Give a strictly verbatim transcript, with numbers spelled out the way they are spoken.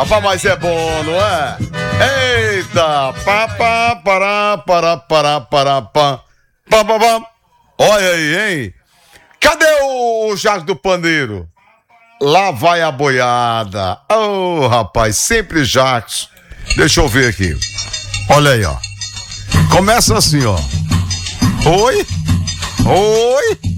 Rapaz, mas é bom, não é? Eita! Pá, pá, pará, pará, pará, pará, pá. Pá, pá, pá. Olha aí, hein? Cadê o Jacques do Pandeiro? Lá vai a boiada. Oh, rapaz, sempre Jacques. Deixa eu ver aqui. Olha aí, ó. Começa assim, ó. Oi? Oi?